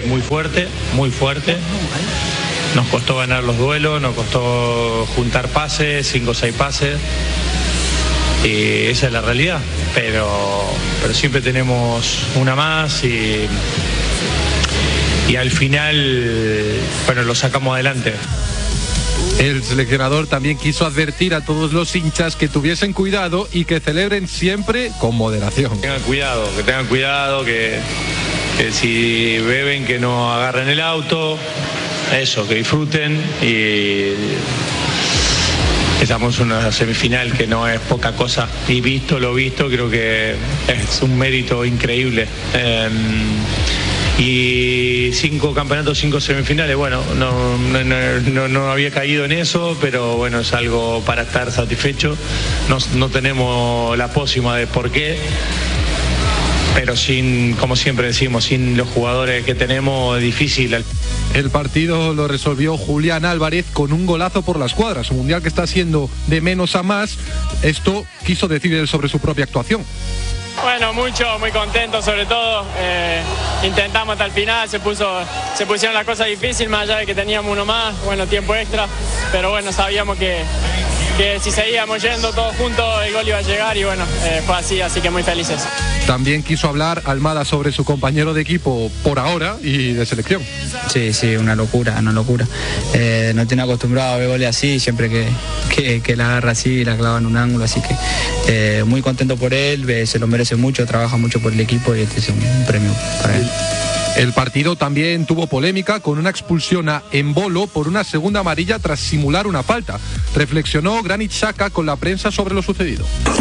muy fuerte, muy fuerte. Nos costó ganar los duelos, nos costó juntar pases, 5 o 6 pases. Y esa es la realidad, pero siempre tenemos una más y al final, bueno, lo sacamos adelante. El seleccionador también quiso advertir a todos los hinchas que tuviesen cuidado y que celebren siempre con moderación. Que tengan cuidado, que si beben que no agarren el auto, eso, que disfruten y estamos en una semifinal que no es poca cosa y visto lo visto creo que es un mérito increíble. Y 5 campeonatos, 5 semifinales, bueno, no había caído en eso, pero bueno, es algo para estar satisfecho. No tenemos la pócima de por qué, pero como siempre decimos, sin los jugadores que tenemos es difícil. El partido lo resolvió Julián Álvarez con un golazo por la escuadra. Su mundial que está siendo de menos a más. Esto quiso decir él sobre su propia actuación. Bueno, muy contento sobre todo. Intentamos hasta el final, se pusieron las cosas difíciles, más allá de que teníamos uno más, bueno, tiempo extra, pero bueno, sabíamos que si seguíamos yendo todos juntos el gol iba a llegar y bueno, fue así que muy felices. También quiso hablar Almada sobre su compañero de equipo por ahora y de selección. Sí, una locura. No tiene acostumbrado a ver goles así, siempre que la agarra así, la clava en un ángulo, así que muy contento por él, se lo merece mucho, trabaja mucho por el equipo y este es un premio para él. El partido también tuvo polémica con una expulsión a Embolo por una segunda amarilla tras simular una falta. Reflexionó Granit Xhaka con la prensa sobre lo sucedido.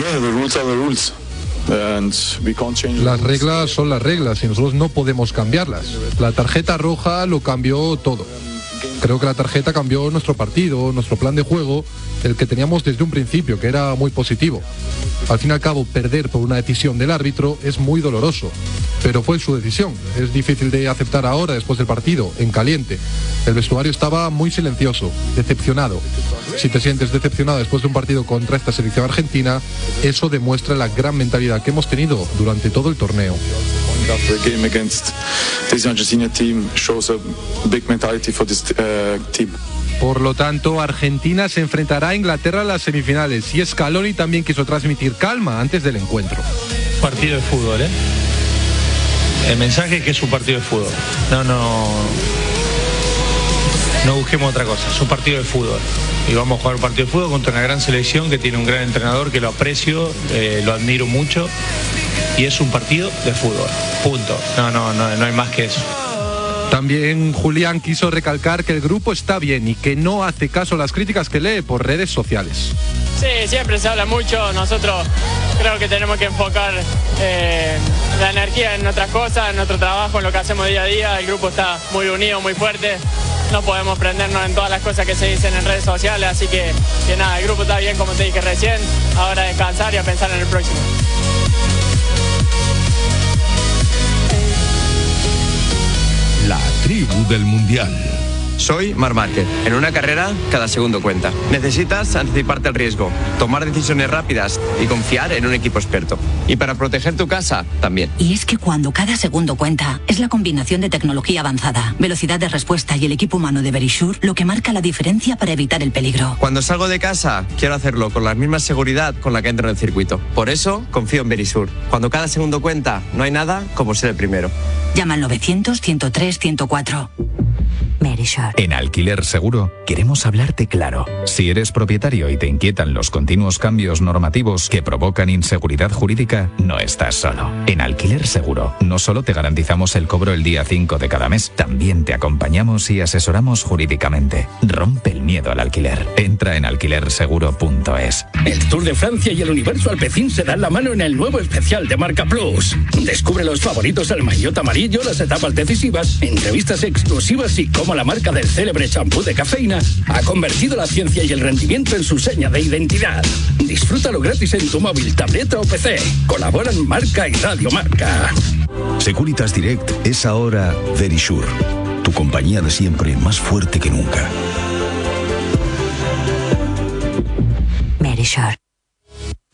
Las reglas son las reglas y nosotros no podemos cambiarlas. La tarjeta roja lo cambió todo. Creo que la tarjeta cambió nuestro partido, nuestro plan de juego, el que teníamos desde un principio, que era muy positivo. Al fin y al cabo, perder por una decisión del árbitro es muy doloroso, pero fue su decisión. Es difícil de aceptar ahora, después del partido, en caliente. El vestuario estaba muy silencioso, decepcionado. Si te sientes decepcionado después de un partido contra esta selección argentina, eso demuestra la gran mentalidad que hemos tenido durante todo el torneo. Por lo tanto, Argentina se enfrentará a Inglaterra en las semifinales y Scaloni también quiso transmitir calma antes del encuentro. Partido de fútbol, ¿eh? El mensaje es que es un partido de fútbol. No busquemos otra cosa, es un partido de fútbol. Y vamos a jugar un partido de fútbol contra una gran selección que tiene un gran entrenador que lo aprecio, lo admiro mucho. Y es un partido de fútbol, punto. No hay más que eso. También Julián quiso recalcar que el grupo está bien y que no hace caso a las críticas que lee por redes sociales. Sí, siempre se habla mucho. Nosotros creo que tenemos que enfocar la energía en otras cosas, en nuestro trabajo, en lo que hacemos día a día. El grupo está muy unido, muy fuerte. No podemos prendernos en todas las cosas que se dicen en redes sociales, así que nada, el grupo está bien, como te dije recién. Ahora a descansar y a pensar en el próximo. La tribu del Mundial. Soy Marc Márquez. En una carrera, cada segundo cuenta. Necesitas anticiparte al riesgo, tomar decisiones rápidas y confiar en un equipo experto. Y para proteger tu casa, también. Y es que cuando cada segundo cuenta, es la combinación de tecnología avanzada, velocidad de respuesta y el equipo humano de Verisure lo que marca la diferencia para evitar el peligro. Cuando salgo de casa, quiero hacerlo con la misma seguridad con la que entro en el circuito. Por eso, confío en Verisure. Cuando cada segundo cuenta, no hay nada como ser el primero. Llama al 900-103-104. Verisure. En Alquiler Seguro queremos hablarte claro. Si eres propietario y te inquietan los continuos cambios normativos que provocan inseguridad jurídica, no estás solo. En Alquiler Seguro no solo te garantizamos el cobro el día 5 de cada mes, también te acompañamos y asesoramos jurídicamente. Rompe el miedo al alquiler. Entra en alquilerseguro.es. El Tour de Francia y el Universo Alpecin se dan la mano en el nuevo especial de Marca Plus. Descubre los favoritos al maillot amarillo, las etapas decisivas, entrevistas exclusivas y cómo la marca del célebre champú de cafeína ha convertido la ciencia y el rendimiento en su seña de identidad. Disfrútalo gratis en tu móvil, tableta o PC. Colaboran Marca y Radio Marca. Securitas Direct es ahora Verisure, tu compañía de siempre más fuerte que nunca. Verisure.